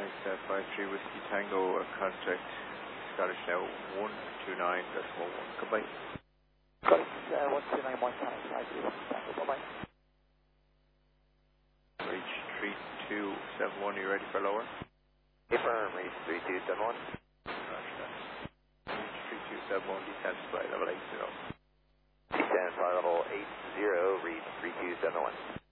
53 Whiskey Tango, contact Scottish now 129.11. Goodbye. Scottish 1291 contact Whiskey Tango, bye-bye. Reach 3271, you ready for lower? Affirm, reach 3271. Roger that. Reach 3271, descend flight level 80. Descend flight level 80, reach 3271.